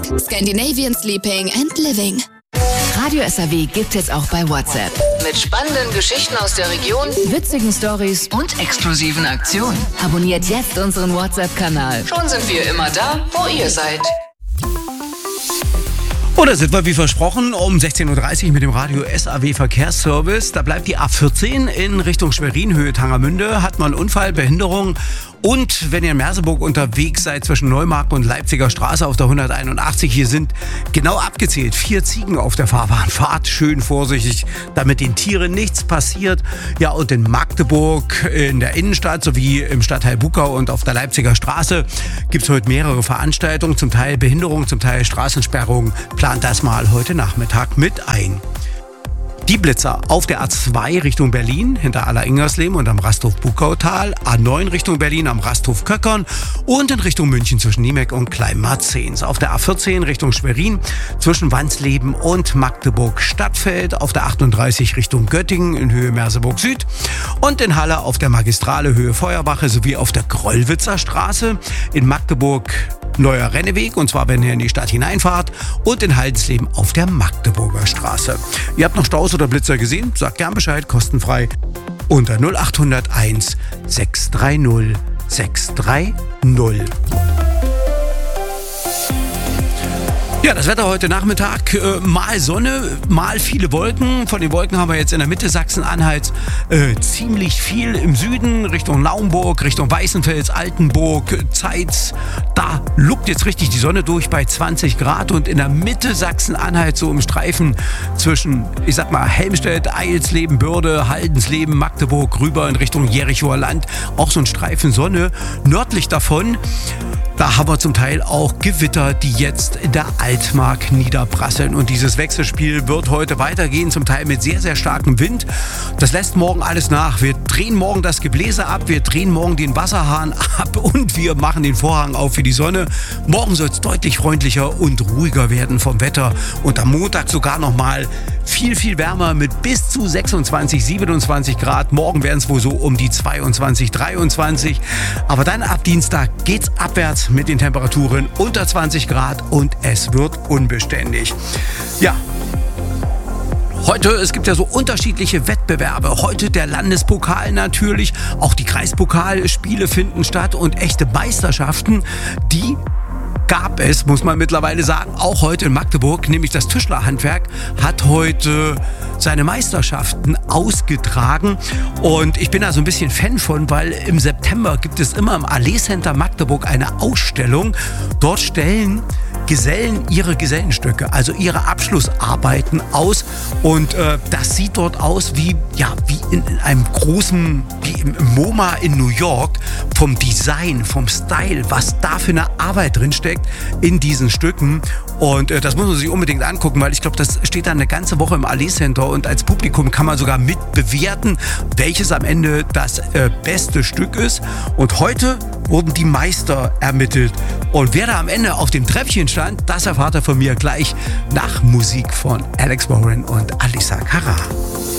Scandinavian Sleeping and Living. Radio SAW gibt es auch bei WhatsApp. Mit spannenden Geschichten aus der Region, witzigen Stories und exklusiven Aktionen. Abonniert jetzt unseren WhatsApp-Kanal. Schon sind wir immer da, wo ihr seid. Oder sind wir wie versprochen um 16.30 Uhr mit dem Radio SAW Verkehrsservice. Da bleibt die A14 in Richtung Schwerin, Höhe Tangermünde. Hat man Unfall, Behinderung. Und wenn ihr in Merseburg unterwegs seid zwischen Neumarkt und Leipziger Straße auf der 181, hier sind genau abgezählt 4 Ziegen auf der Fahrbahn. Fahrt schön vorsichtig, damit den Tieren nichts passiert. Ja, und in Magdeburg in der Innenstadt sowie im Stadtteil Buckau und auf der Leipziger Straße gibt es heute mehrere Veranstaltungen, zum Teil Behinderung, zum Teil Straßensperrung. Plant das mal heute Nachmittag mit ein. Die Blitzer auf der A2 Richtung Berlin hinter Aller-Ingersleben und am Rasthof-Buckautal, A9 Richtung Berlin am Rasthof-Köckern und in Richtung München zwischen Niemek und Kleinmarzens. Auf der A14 Richtung Schwerin zwischen Wansleben und Magdeburg-Stadtfeld, auf der 38 Richtung Göttingen in Höhe Merseburg Süd und in Halle auf der Magistrale Höhe Feuerwache sowie auf der Gröllwitzer Straße in Magdeburg Neuer Renneweg, und zwar wenn ihr in die Stadt hineinfahrt, und in Haldensleben auf der Magdeburger Straße. Ihr habt noch Staus oder Blitzer gesehen? Sagt gern Bescheid, kostenfrei unter 0801 630 630. Ja, das Wetter heute Nachmittag, mal Sonne, mal viele Wolken. Von den Wolken haben wir jetzt in der Mitte Sachsen-Anhalts ziemlich viel im Süden, Richtung Naumburg, Richtung Weißenfels, Altenburg, Zeitz. Da lugt jetzt richtig die Sonne durch bei 20 Grad und in der Mitte Sachsen-Anhalt so im Streifen zwischen, ich sag mal, Helmstedt, Eilsleben, Börde, Haldensleben, Magdeburg, rüber in Richtung Jerichoer Land. Auch so ein Streifen Sonne. Nördlich davon, da haben wir zum Teil auch Gewitter, die jetzt in der Altmark niederprasseln. Und dieses Wechselspiel wird heute weitergehen, zum Teil mit sehr, sehr starkem Wind. Das lässt morgen alles nach. Wir drehen morgen das Gebläse ab, wir drehen morgen den Wasserhahn ab und wir machen den Vorhang auf für die Sonne. Morgen soll es deutlich freundlicher und ruhiger werden vom Wetter. Und am Montag sogar nochmal viel, viel wärmer mit bis zu 26, 27 Grad. Morgen werden es wohl so um die 22, 23. Aber dann ab Dienstag geht's abwärts mit den Temperaturen unter 20 Grad und es wird unbeständig. Ja. Heute, es gibt ja so unterschiedliche Wettbewerbe. Heute der Landespokal natürlich. Auch die Kreispokalspiele finden statt und echte Meisterschaften, die gab es, muss man mittlerweile sagen, auch heute in Magdeburg, nämlich das Tischlerhandwerk hat heute seine Meisterschaften ausgetragen und ich bin da so ein bisschen Fan von, weil im September gibt es immer im Allee Center Magdeburg eine Ausstellung. Dort stellen Gesellen ihre Gesellenstücke, also ihre Abschlussarbeiten aus und das sieht dort aus wie in einem großen, wie im MoMA in New York, vom Design, vom Style, was da für eine Arbeit drin steckt in diesen Stücken und das muss man sich unbedingt angucken, weil ich glaube, das steht dann eine ganze Woche im Allee Center und als Publikum kann man sogar mitbewerten, welches am Ende das beste Stück ist und heute wurden die Meister ermittelt und wer da am Ende auf dem Treppchen stand, das erfahrt ihr von mir gleich nach Musik von Alex Warren und Alissa Cara.